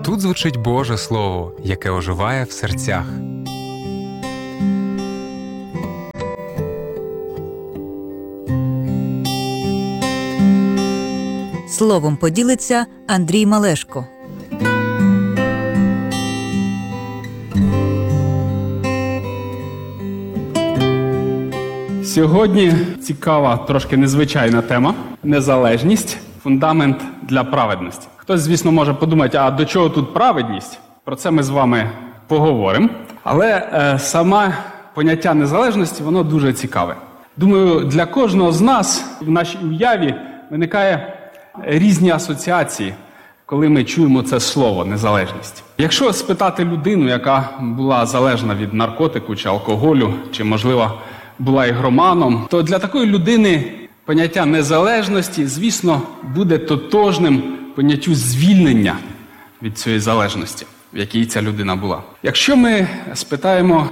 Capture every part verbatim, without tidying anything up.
Тут звучить Боже Слово, яке оживає в серцях. Словом поділиться Андрій Малешко. Сьогодні цікава, трошки незвичайна тема – незалежність – фундамент для праведності. Хтось, звісно, може подумати, а до чого тут праведність? Про це ми з вами поговоримо. Але е, саме поняття незалежності, воно дуже цікаве. Думаю, для кожного з нас в нашій уяві виникає різні асоціації, коли ми чуємо це слово «незалежність». Якщо спитати людину, яка була залежна від наркотику чи алкоголю, чи, можливо, була ігроманом, то для такої людини поняття незалежності, звісно, буде тотожним поняттю звільнення від цієї залежності, в якій ця людина була. Якщо ми спитаємо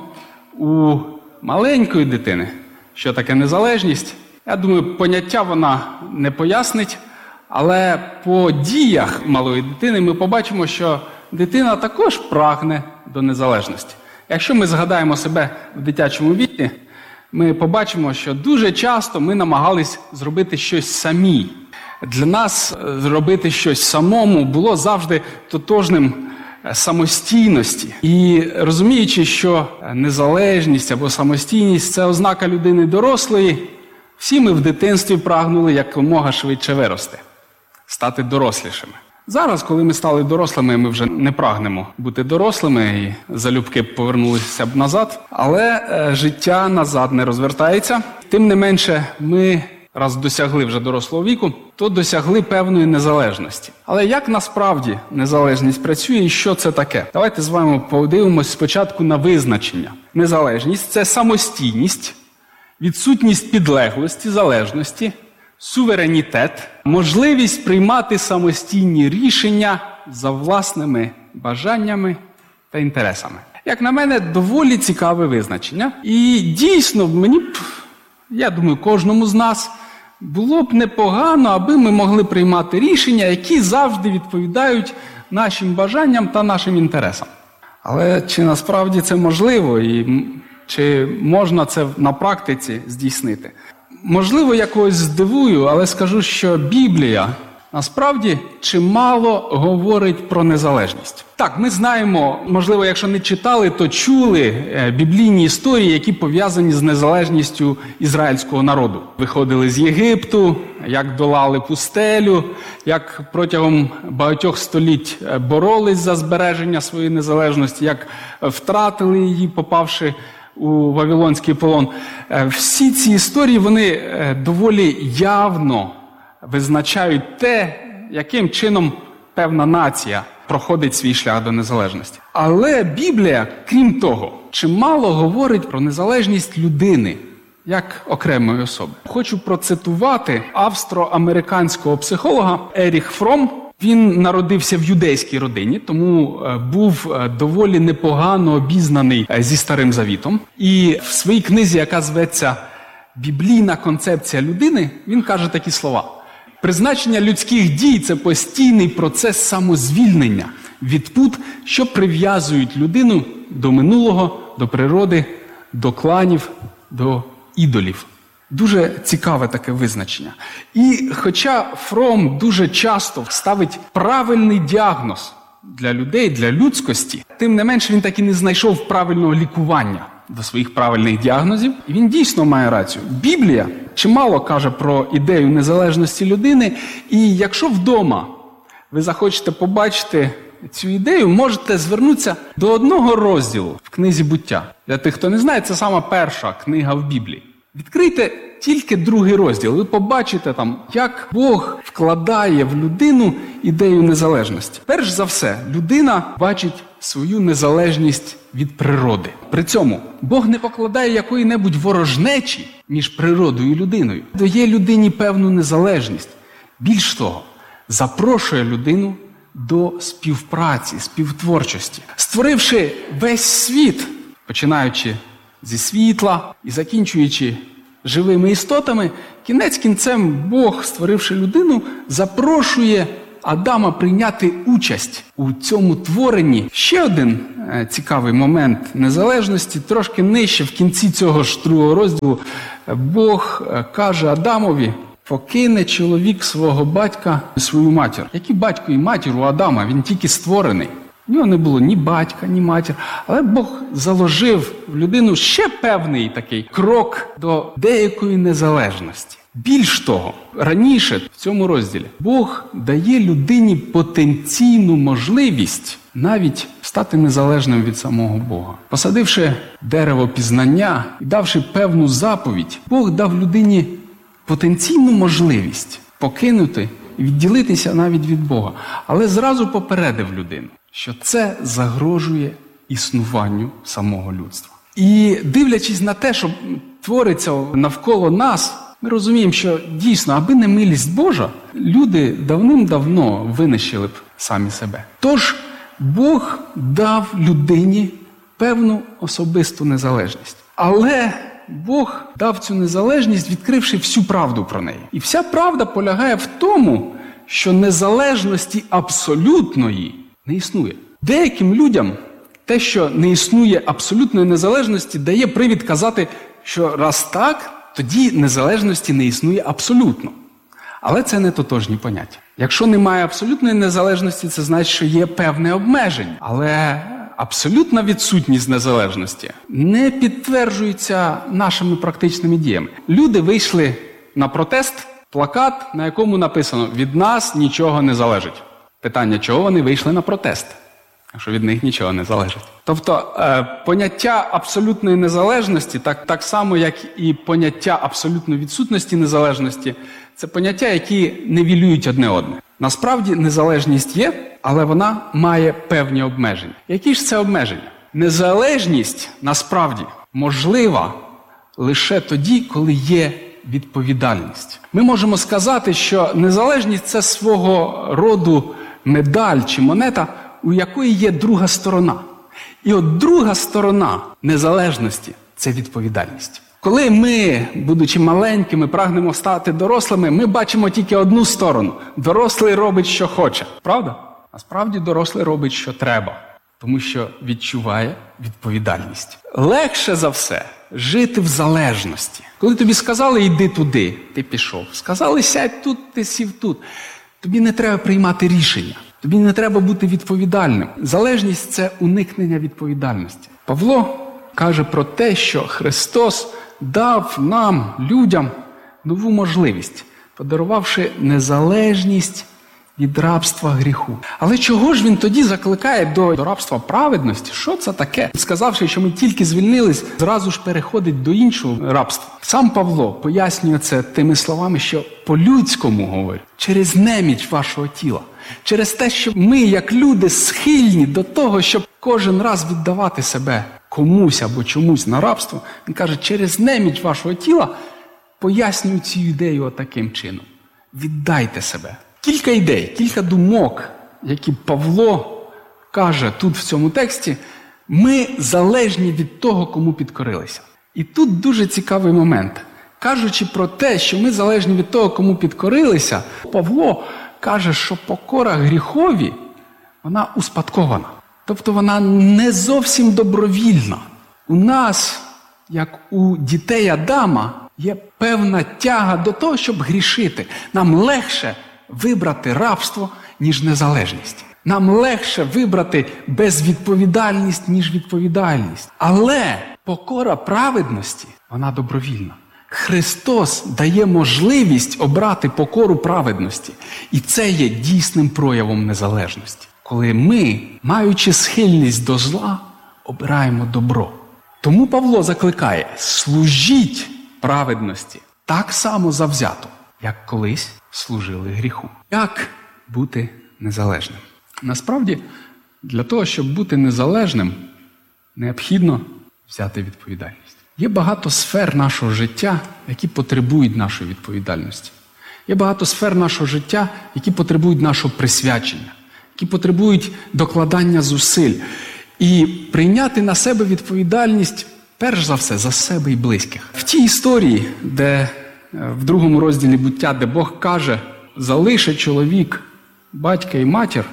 у маленької дитини, що таке незалежність, я думаю, поняття вона не пояснить, але по діях малої дитини ми побачимо, що дитина також прагне до незалежності. Якщо ми згадаємо себе в дитячому віці, ми побачимо, що дуже часто ми намагались зробити щось самі. Для нас зробити щось самому було завжди тотожним самостійності. І розуміючи, що незалежність або самостійність – це ознака людини дорослої, всі ми в дитинстві прагнули якомога швидше вирости, стати дорослішими. Зараз, коли ми стали дорослими, ми вже не прагнемо бути дорослими і залюбки повернулися б назад. Але е, життя назад не розвертається. Тим не менше, ми, раз досягли вже дорослого віку, то досягли певної незалежності. Але як насправді незалежність працює і що це таке? Давайте з вами подивимось спочатку на визначення. Незалежність – це самостійність, відсутність підлеглості, залежності, суверенітет, можливість приймати самостійні рішення за власними бажаннями та інтересами. Як на мене, доволі цікаве визначення. І дійсно, мені б, я думаю, кожному з нас було б непогано, аби ми могли приймати рішення, які завжди відповідають нашим бажанням та нашим інтересам. Але чи насправді це можливо і чи можна це на практиці здійснити? Можливо, я когось здивую, але скажу, що Біблія насправді чимало говорить про незалежність. Так, ми знаємо, можливо, якщо не читали, то чули біблійні історії, які пов'язані з незалежністю ізраїльського народу. Виходили з Єгипту, як долали пустелю, як протягом багатьох століть боролись за збереження своєї незалежності, як втратили її, попавши у Вавилонський полон. Всі ці історії, вони доволі явно визначають те, яким чином певна нація проходить свій шлях до незалежності. Але Біблія, крім того, чимало говорить про незалежність людини, як окремої особи. Хочу процитувати австро-американського психолога Еріх Фром. Він народився в юдейській родині, тому був доволі непогано обізнаний зі Старим Завітом. І в своїй книзі, яка зветься «Біблійна концепція людини», він каже такі слова. Призначення людських дій – це постійний процес самозвільнення від пут, що прив'язують людину до минулого, до природи, до кланів, до ідолів. Дуже цікаве таке визначення. І хоча Фром дуже часто ставить правильний діагноз для людей, для людськості, тим не менше він так і не знайшов правильного лікування до своїх правильних діагнозів. І він дійсно має рацію. Біблія чимало каже про ідею незалежності людини, і якщо вдома ви захочете побачити цю ідею, можете звернутися до одного розділу в книзі «Буття». Для тих, хто не знає, це сама перша книга в Біблії. Відкрийте тільки другий розділ, ви побачите там, як Бог вкладає в людину ідею незалежності. Перш за все, людина бачить свою незалежність від природи. При цьому Бог не покладає якої-небудь ворожнечі між природою і людиною. Дає людині певну незалежність. Більш того, запрошує людину до співпраці, співтворчості. Створивши весь світ, починаючи зі світла і закінчуючи живими істотами, кінець кінцем Бог, створивши людину, запрошує Адама прийняти участь у цьому творенні. Ще один е, цікавий момент незалежності, трошки нижче, в кінці цього ж другого розділу, Бог е, каже Адамові: покине чоловік свого батька і свою матір. Який батько і матір у Адама? Він тільки створений. У нього не було ні батька, ні матір. Але Бог заложив в людину ще певний такий крок до деякої незалежності. Більш того, раніше в цьому розділі Бог дає людині потенційну можливість навіть стати незалежним від самого Бога. Посадивши дерево пізнання і давши певну заповідь, Бог дав людині потенційну можливість покинути і відділитися навіть від Бога. Але зразу попередив людину, що це загрожує існуванню самого людства. І дивлячись на те, що твориться навколо нас, ми розуміємо, що дійсно, аби не милість Божа, люди давним-давно винищили б самі себе. Тож Бог дав людині певну особисту незалежність. Але Бог дав цю незалежність, відкривши всю правду про неї. І вся правда полягає в тому, що незалежності абсолютної не існує. Деяким людям те, що не існує абсолютної незалежності, дає привід казати, що раз так, тоді незалежності не існує абсолютно. Але це не тотожні поняття. Якщо немає абсолютної незалежності, це значить, що є певне обмеження. Але абсолютна відсутність незалежності не підтверджується нашими практичними діями. Люди вийшли на протест, плакат, на якому написано «Від нас нічого не залежить». Питання, чого вони вийшли на протест? Що від них нічого не залежить. Тобто е, поняття абсолютної незалежності, так, так само, як і поняття абсолютної відсутності незалежності, це поняття, які нівелюють одне одне. Насправді незалежність є, але вона має певні обмеження. Які ж це обмеження? Незалежність насправді можлива лише тоді, коли є відповідальність. Ми можемо сказати, що незалежність – це свого роду медаль чи монета, у якої є друга сторона. І от друга сторона незалежності – це відповідальність. Коли ми, будучи маленькими, прагнемо стати дорослими, ми бачимо тільки одну сторону. Дорослий робить, що хоче. Правда? Насправді дорослий робить, що треба. Тому що відчуває відповідальність. Легше за все жити в залежності. Коли тобі сказали «йди туди», ти пішов. Сказали «сядь тут», ти сів тут. Тобі не треба приймати рішення. Тобі не треба бути відповідальним. Залежність – це уникнення відповідальності. Павло каже про те, що Христос дав нам, людям, нову можливість, подарувавши незалежність від рабства гріху. Але чого ж він тоді закликає до, до рабства праведності? Що це таке? Сказавши, що ми тільки звільнились, зразу ж переходить до іншого рабства. Сам Павло пояснює це тими словами, що по-людському говорить, через неміч вашого тіла. Через те, що ми, як люди, схильні до того, щоб кожен раз віддавати себе комусь або чомусь на рабство, він каже, через неміч вашого тіла пояснюю цю ідею отаким чином. Віддайте себе. Кілька ідей, кілька думок, які Павло каже тут в цьому тексті, ми залежні від того, кому підкорилися. І тут дуже цікавий момент. Кажучи про те, що ми залежні від того, кому підкорилися, Павло каже, що покора гріхові, вона успадкована. Тобто вона не зовсім добровільна. У нас, як у дітей Адама, є певна тяга до того, щоб грішити. Нам легше вибрати рабство, ніж незалежність. Нам легше вибрати безвідповідальність, ніж відповідальність. Але покора праведності, вона добровільна. Христос дає можливість обрати покору праведності. І це є дійсним проявом незалежності. Коли ми, маючи схильність до зла, обираємо добро. Тому Павло закликає, служіть праведності так само завзято, як колись служили гріху. Як бути незалежним? Насправді, для того, щоб бути незалежним, необхідно взяти відповідальність. Є багато сфер нашого життя, які потребують нашої відповідальності. Є багато сфер нашого життя, які потребують нашого присвячення, які потребують докладання зусиль. І прийняти на себе відповідальність, перш за все, за себе і близьких. В тій історії, де в другому розділі буття, де Бог каже, залише чоловік батька і матір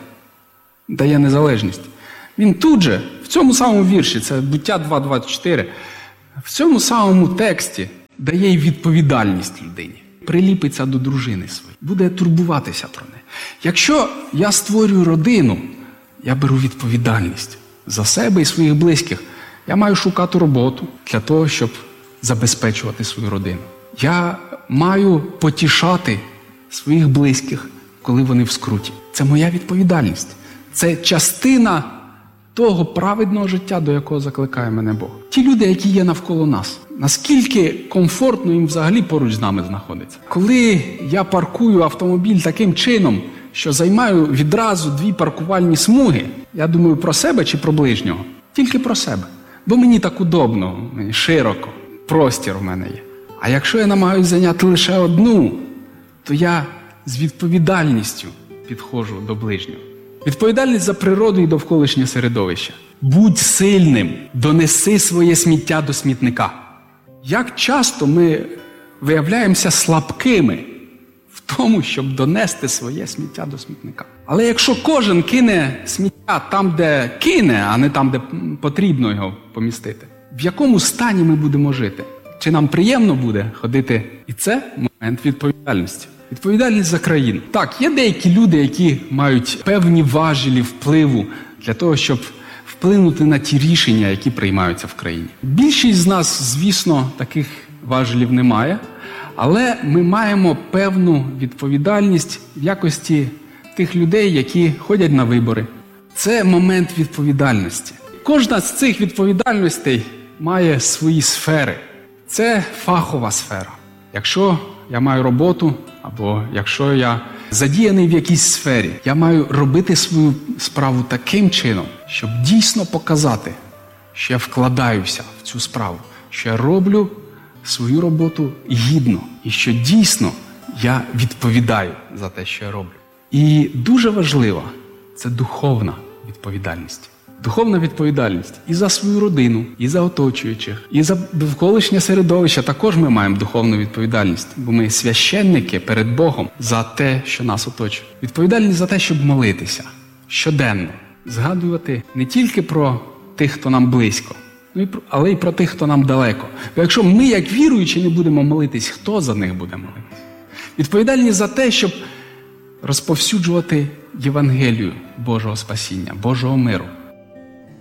дає незалежність. Він тут же, в цьому самому вірші, це Буття два двадцять чотири, в цьому самому тексті дає й відповідальність людині. Приліпиться до дружини своєї, буде турбуватися про неї. Якщо я створюю родину, я беру відповідальність за себе і своїх близьких. Я маю шукати роботу для того, щоб забезпечувати свою родину. Я маю потішати своїх близьких, коли вони в скруті. Це моя відповідальність. Це частина того праведного життя, до якого закликає мене Бог. Ті люди, які є навколо нас, наскільки комфортно їм взагалі поруч з нами знаходиться. Коли я паркую автомобіль таким чином, що займаю відразу дві паркувальні смуги, я думаю про себе чи про ближнього? Тільки про себе. Бо мені так удобно, мені широко, простір у мене є. А якщо я намагаюся зайняти лише одну, то я з відповідальністю підходжу до ближнього. Відповідальність за природу і довколишнє середовище. Будь сильним, донеси своє сміття до смітника. Як часто ми виявляємося слабкими в тому, щоб донести своє сміття до смітника. Але якщо кожен кине сміття там, де кине, а не там, де потрібно його помістити, в якому стані ми будемо жити? Чи нам приємно буде ходити? І це момент відповідальності. Відповідальність за країну. Так, є деякі люди, які мають певні важелі впливу для того, щоб вплинути на ті рішення, які приймаються в країні. Більшість з нас, звісно, таких важелів немає, але ми маємо певну відповідальність в якості тих людей, які ходять на вибори. Це момент відповідальності. Кожна з цих відповідальностей має свої сфери. Це фахова сфера. Якщо я маю роботу, або якщо я задіяний в якійсь сфері, я маю робити свою справу таким чином, щоб дійсно показати, що я вкладаюся в цю справу, що я роблю свою роботу гідно, і що дійсно я відповідаю за те, що я роблю. І дуже важливо – це духовна відповідальність. Духовна відповідальність і за свою родину, і за оточуючих, і за довколишнє середовище також ми маємо духовну відповідальність, бо ми священники перед Богом за те, що нас оточує. Відповідальність за те, щоб молитися щоденно, згадувати не тільки про тих, хто нам близько, але й про тих, хто нам далеко. Бо якщо ми, як віруючі, не будемо молитись, хто за них буде молитись? Відповідальність за те, щоб розповсюджувати Євангелію Божого спасіння, Божого миру.